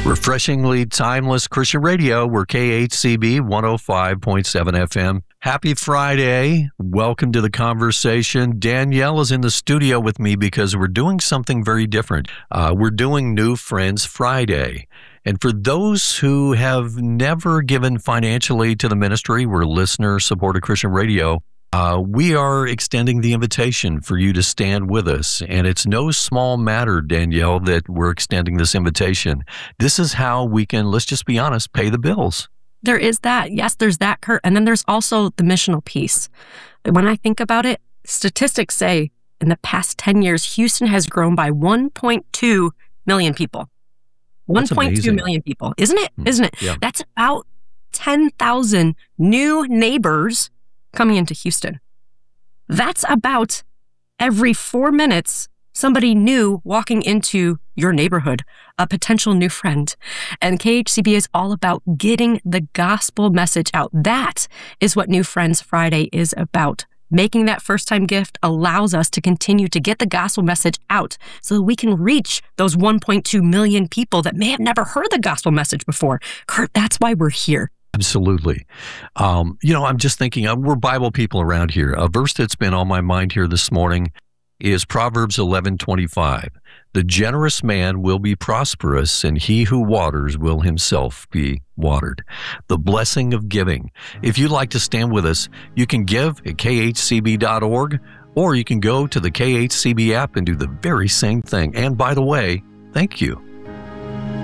Refreshingly timeless Christian radio. We're KHCB 105.7 FM. Happy Friday. Welcome to the conversation. Danielle is in the studio with me because we're doing something very different. We're doing New Friends Friday. And for those who have never given financially to the ministry, we're listener-supported Christian radio. We are extending the invitation for you to stand with us. And it's no small matter, Danielle, that we're extending this invitation. This is how we can, let's just be honest, pay the bills. There is that. Yes, there's that, Kurt. And then there's also the missional piece. When I think about it, statistics say in the past 10 years, Houston has grown by 1.2 million people. 1.2 million people. Isn't it? Isn't it? Yeah. That's about 10,000 new neighbors coming into Houston. That's about every 4 minutes, somebody new walking into your neighborhood, a potential new friend. And KHCB is all about getting the gospel message out. That is what New Friends Friday is about. Making that first-time gift allows us to continue to get the gospel message out so that we can reach those 1.2 million people that may have never heard the gospel message before. Kurt, that's why we're here. Absolutely. I'm just thinking, we're Bible people around here. A verse that's been on my mind here this morning is Proverbs 11:25. The generous man will be prosperous, and he who waters will himself be watered. The blessing of giving. If you'd like to stand with us, you can give at khcb.org, or you can go to the KHCB app and do the very same thing. And by the way, thank you.